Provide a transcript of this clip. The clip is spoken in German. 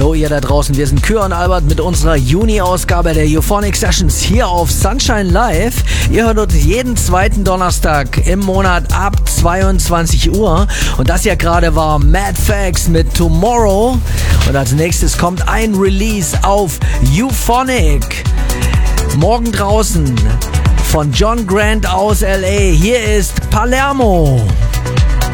Hallo ihr da draußen, wir sind Kür und Albert mit unserer Juni-Ausgabe der Euphonic Sessions hier auf Sunshine Live. Ihr hört uns jeden zweiten Donnerstag im Monat ab 22 Uhr. Und das hier gerade war Mad Facts mit Tomorrow. Und als nächstes kommt ein Release auf Euphonic. Morgen draußen von John Grant aus LA. Hier ist Palermo.